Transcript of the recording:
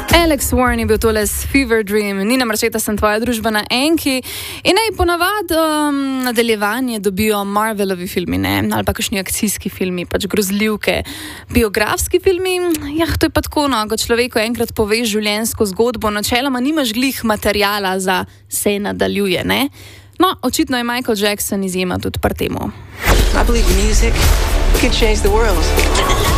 Alex Warren je bil tole s Fever Dream, Nina Marčeta, sem tvoja družba na Enki. In ponavadi nadaljevanje dobijo Marvelovi filmi, ne? Ali pa kakšni akcijski filmi, pač grozljivke. Biografski filmi, to je pa tako, no, ko človeku enkrat poveš življenjsko zgodbo, načeloma nimaš glih materijala za se nadaljuje, ne? No, očitno je Michael Jackson izjema tudi pri temu. I believe music can change the world.